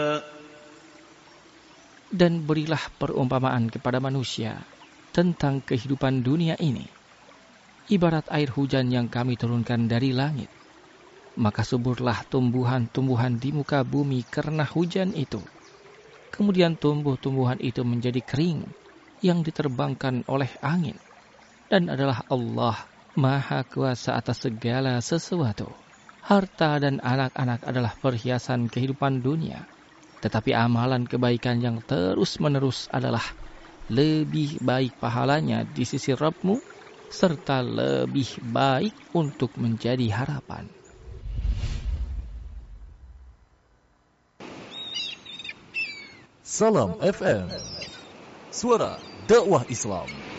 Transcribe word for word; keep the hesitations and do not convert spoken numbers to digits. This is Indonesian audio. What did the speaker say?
Dan berilah perumpamaan kepada manusia tentang kehidupan dunia ini, ibarat air hujan yang kami turunkan dari langit. Maka suburlah tumbuhan-tumbuhan di muka bumi karena hujan itu. Kemudian tumbuh-tumbuhan itu menjadi kering yang diterbangkan oleh angin. Dan adalah Allah Maha Kuasa atas segala sesuatu. Harta dan anak-anak adalah perhiasan kehidupan dunia. Tetapi amalan kebaikan yang terus-menerus adalah lebih baik pahalanya di sisi Rabbmu, serta lebih baik untuk menjadi harapan. Salam F M, suara dakwah Islam.